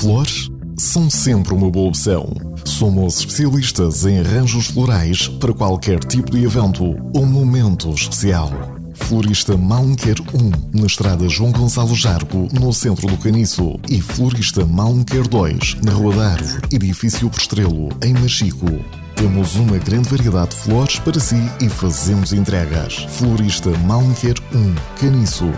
Flores são sempre uma boa opção. Somos especialistas em arranjos florais para qualquer tipo de evento ou momento especial. Florista Malmquer 1, na estrada João Gonçalo Jargo, no centro do Caniço. E Florista Malmquer 2, na Rua da Árvore, edifício Prestrelo, em Machico. Temos uma grande variedade de flores para si e fazemos entregas. Florista Malmquer 1, Caniço.